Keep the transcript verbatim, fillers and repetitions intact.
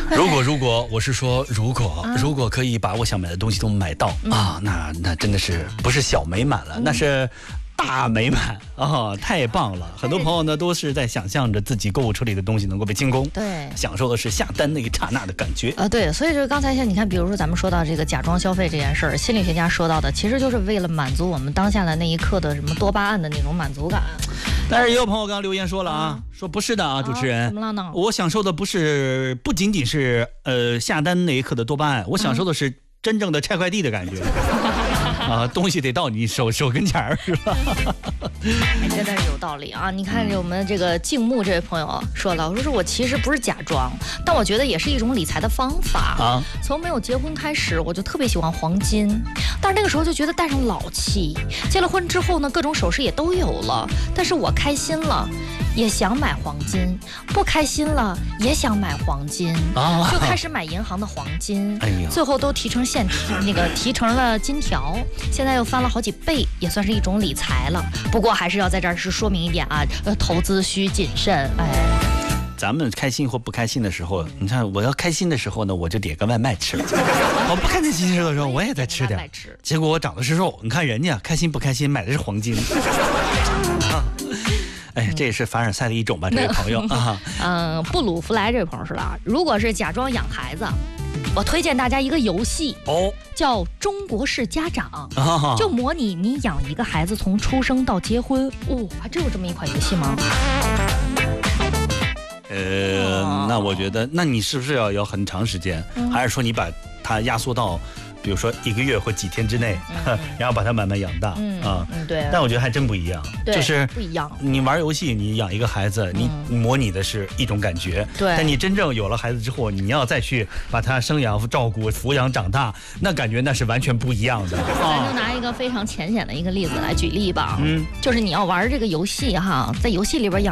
如果如果我是说，如果、啊、如果可以把我想买的东西都买到、嗯、啊，那那真的是不是小美满了，嗯、那是大美满啊，太棒了！很多朋友呢都是在想象着自己购物车里的东西能够被清空， 对， 享受的是下单那一刹那的感觉啊、呃。对，所以就是刚才像你看，比如说咱们说到这个假装消费这件事儿，心理学家说到的，其实就是为了满足我们当下的那一刻的什么多巴胺的那种满足感。 但是也有朋友刚刚留言说了啊，说不是的啊，主持人， 啊、怎么了呢？ 我享受的不是不仅仅是呃下单那一刻的多巴胺，我享受的是真正的拆快递的感觉。啊，东西得到你手手跟前儿，是吧？ 哎，真的是有道理啊！你看，我们这个静木这位朋友说了，我说我其实不是假装，但我觉得也是一种理财的方法啊。从没有结婚开始，我就特别喜欢黄金，但是那个时候就觉得带上老气。结了婚之后呢，各种首饰也都有了，但是我开心了，也想买黄金；不开心了，也想买黄金，啊、就开始买银行的黄金，哎、最后都提成现那个提成了金条。现在又翻了好几倍，也算是一种理财了。不过还是要在这儿是说明一点啊，呃，投资需谨慎。哎， 咱们开心或不开心的时候，你看我要开心的时候呢，我就点个外卖吃了；我不开心的时候，我也再吃点。结果我长的是肉，你看人家开心不开心，买的是黄金。啊哎，这也是凡尔赛的一种吧，这位朋友啊。 嗯，布鲁弗莱这位朋友说了，如果是假装养孩子，我推荐大家一个游戏哦，叫中国式家长，啊、就模拟你养一个孩子从出生到结婚。哦，还真有这么一款游戏吗？ 呃，那我觉得，那你是不是要要很长时间，嗯、还是说你把它压缩到？比如说一个月或几天之内，嗯、然后把它慢慢养大，嗯啊， 嗯对。 但我觉得还真不一样，就是不一样。 你玩游戏，你养一个孩子，你模拟的是一种感觉， 对。 但你真正有了孩子之后，你要再去把他生养、照顾、抚养长大，那感觉那是完全不一样的。 咱就拿一个非常浅显的一个例子来举例吧，嗯，就是你要玩这个游戏哈，在游戏里边养。